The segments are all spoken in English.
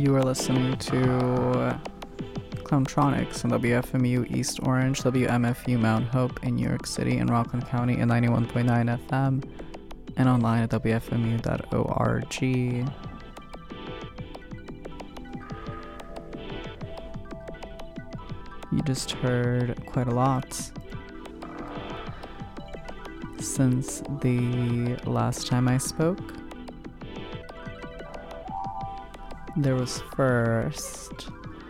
You are listening to Clowntronics on WFMU East Orange, WMFU Mount Hope in New York City and Rockland County and 91.9 FM, and online at WFMU.org. You just heard quite a lot since the last time I spoke. There was first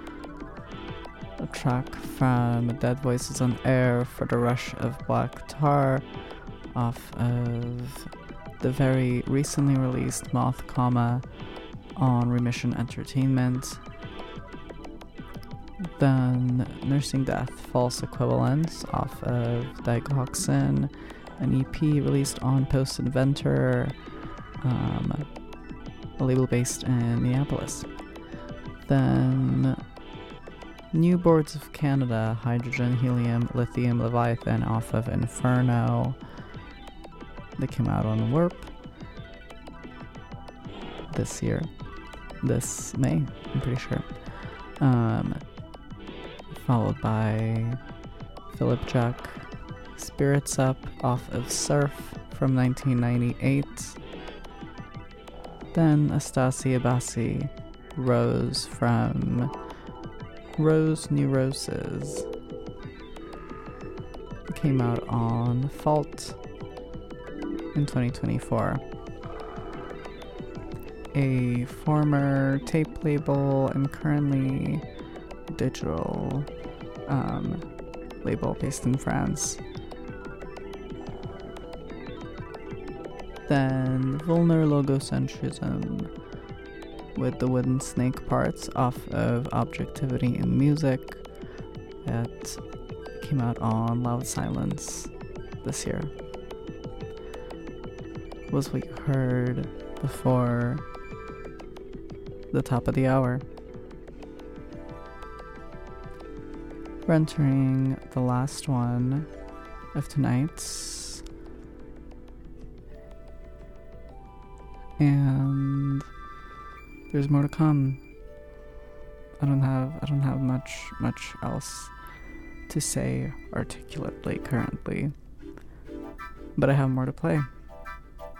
a track from Dead Voices on Air for the Rush of Black Tar off of the very recently released Moth Comma on Remission Entertainment. Then Nursing Death, False Equivalence off of Digoxin, an EP released on Post Inventor, a label based in Minneapolis. Then New Boards of Canada, Hydrogen, Helium, Lithium, Leviathan off of Inferno. They came out on Warp this year. This May, I'm pretty sure. Followed by Philip Jack, Spirits Up off of Surf from 1998. Then Astasia Bassi, Rose from Rose New Roses. Came out on Fault in 2024. A former tape label and currently digital label based in France. Then Vulner Logocentrism with the Wooden Snake parts off of Objectivity in Music. That came out on Loud Silence this year. Was what you heard before the top of the hour. We're entering the last one of tonight's, and there's more to come. I don't have much else to say articulately currently, but I have more to play.